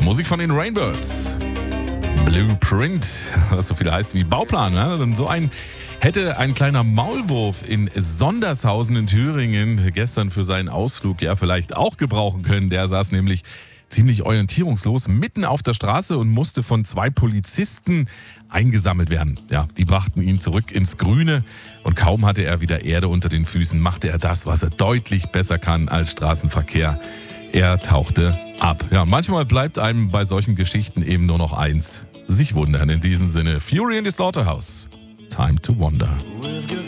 Musik von den Rainbirds. Blueprint, was so viel heißt wie Bauplan. Ne? Und so hätte ein kleiner Maulwurf in Sondershausen in Thüringen gestern für seinen Ausflug ja vielleicht auch gebrauchen können. Der saß nämlich ziemlich orientierungslos mitten auf der Straße und musste von 2 Polizisten eingesammelt werden. Ja, die brachten ihn zurück ins Grüne und kaum hatte er wieder Erde unter den Füßen, machte er das, was er deutlich besser kann als Straßenverkehr. Er tauchte ab. Ja, manchmal bleibt einem bei solchen Geschichten eben nur noch eins: sich wundern. In diesem Sinne, Fury in the Slaughterhouse. Time to Wonder.